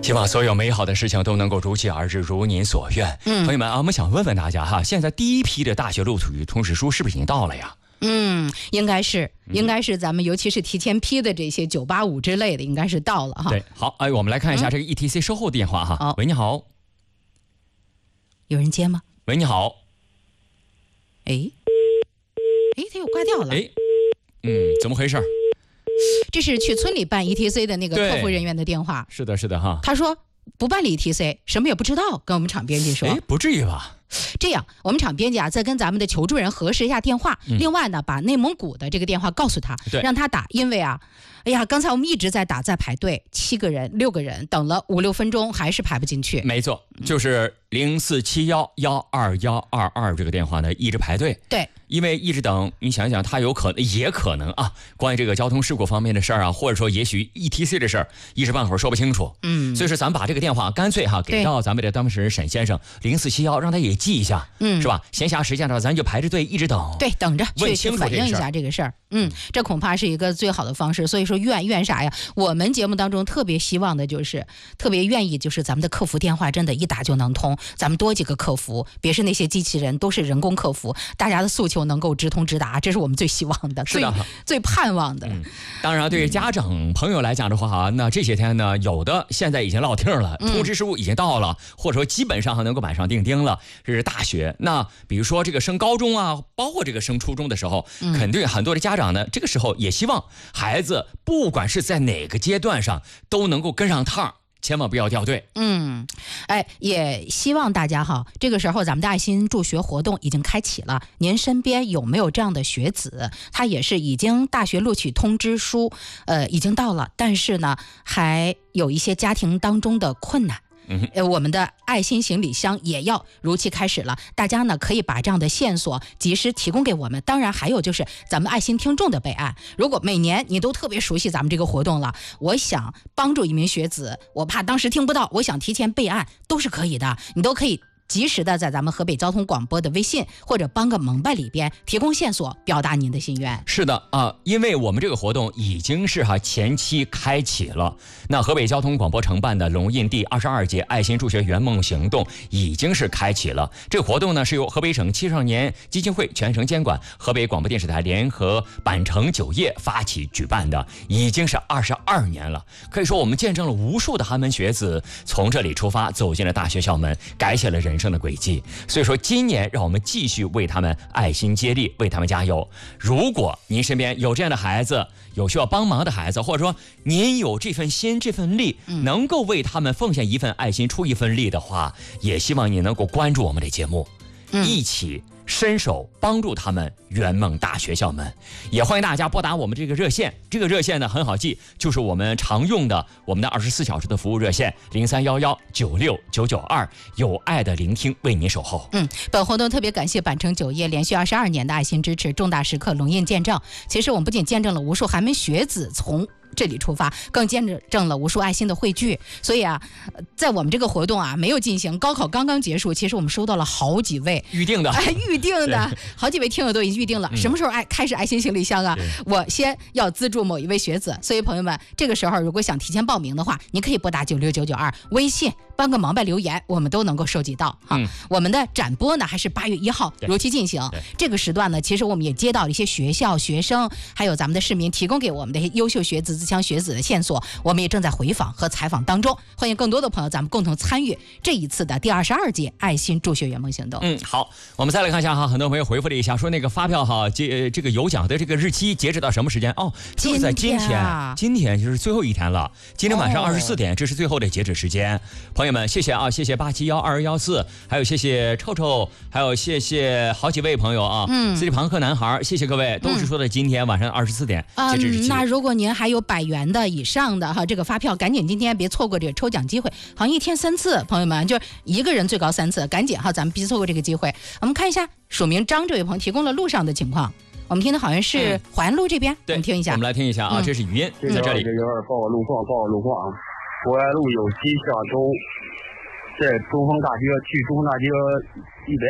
希望所有美好的事情都能够如期而至，如您所愿。朋友们啊，我们想问问大家哈，现在第一批的大学录取通知书是不是已经到了呀？ 应该是咱们尤其是提前批的这些985之类的，应该是到了哈。 对，好，我们来看一下这个 ETC 售后电话哈。喂，你好。 有人接吗？ 喂，你好。 哎，他又挂掉了。 怎么回事？ 这是去村里办 ETC 的那个客服人员的电话。 是的哈。 他说不办理 ETC， 什么也不知道，跟我们厂编辑说。 不至于吧？ 这样，我们厂编辑再跟咱们的求助人核实一下电话。另外呢，把内蒙古的这个电话告诉他，让他打。因为刚才我们一直在打，在排队，7个人、6个人，等了5、6分钟，还是排不进去。 没错，就是0471121222这个电话呢，一直排队。 对。 因为一直等，你想想，他也可能啊，关于这个交通事故方面的事儿啊，或者说也许 ETC 的事儿，一时半会儿说不清楚。所以说咱们把这个电话干脆给到咱们的当事人沈先生0471，让他也记一下，是吧？闲暇时间的话，咱就排着队一直等， 对，等着去反映一下这个事儿。这恐怕是一个最好的方式。所以说怨啥呀？我们节目当中特别希望的就是，特别愿意就是咱们的客服电话真的一打就能通，咱们多几个客服，别是那些机器人，都是人工客服，大家的诉求能够直通直达，这是我们最希望的，最盼望的。 当然，对于家长朋友来讲的话，那这些天呢，有的现在已经落听了，通知书已经到了，或者说基本上能够板上钉钉了。这是大学，那比如说这个升高中啊，包括这个升初中的时候，肯定很多的家长呢，这个时候也希望孩子不管是在哪个阶段上都能够跟上趟，千万不要掉队。 也希望大家这个时候咱们的爱心助学活动已经开启了。您身边有没有这样的学子？他也是已经大学录取通知书，已经到了，但是呢，还有一些家庭当中的困难。我们的爱心行李箱也要如期开始了，大家呢可以把这样的线索及时提供给我们。当然还有就是咱们爱心听众的备案，如果每年你都特别熟悉咱们这个活动了，我想帮助一名学子，我怕当时听不到，我想提前备案，都是可以的，你都可以及时的在咱们河北交通广播的微信或者帮个萌吧里边提供线索，表达您的心愿。 是的啊，因为我们这个活动已经是前期开启了。那河北交通广播承办的龙印第22届爱心助学圆梦行动已经是开启了。这个活动呢是由河北省青少年基金会全程监管，河北广播电视台联合板城酒业发起举办的，已经是22年了。可以说我们见证了无数的寒门学子从这里出发，走进了大学校门，改写了人生的轨迹。所以说今年让我们继续为他们爱心接力，为他们加油。如果您身边有这样的孩子，有需要帮忙的孩子，或者说您有这份心这份力，能够为他们奉献一份爱心出一份力的话，也希望你能够关注我们的节目，一起伸手帮助他们圆梦大学校门。也欢迎大家拨打我们这个热线，这个热线呢很好记，就是我们常用的我们的24小时的服务热线0311969992，有爱的聆听为您守候。 本活动特别感谢板城酒业连续22年的爱心支持，重大时刻龙印见证。其实我们不仅见证了无数寒门学子从这里出发，更见证了无数爱心的汇聚。所以在我们这个活动没有进行，高考刚刚结束，其实我们收到了好几位预定的好几位听友都已经预定了，什么时候开始爱心行李箱啊？我先要资助某一位学子，所以朋友们，这个时候如果想提前报名的话，你可以拨打96992，微信帮个忙吧留言，我们都能够收集到。我们的展播呢还是8月1号如期进行。这个时段呢，其实我们也接到了一些学校、学生，还有咱们的市民提供给我们的优秀学子、自强学子的线索，我们也正在回访和采访当中。欢迎更多的朋友，咱们共同参与这一次的第22届爱心助学圆梦行动。 好，我们再来看一下很多朋友回复了一下，说那个发票这个有奖的这个日期截止到什么时间？就是在今天就是最后一天了，今天晚上24点，这是最后的截止时间。朋友们，谢谢谢谢8712214，还有谢谢臭臭，还有谢谢好几位朋友斯里庞克男孩，谢谢各位，都是说的今天晚上24点截止日期。 那如果您还有100元的以上的这个发票，赶紧今天别错过这个抽奖机会，好像1天3次，朋友们就一个人最高3次，赶紧咱们别错过这个机会。我们看一下署名张这位朋友提供了路上的情况，我们听的好像是淮安路这边，我们听一下。 我们来听一下这是语音，在这里。 这有点报个路况淮安路有西下周，在中峰大街去中峰大街120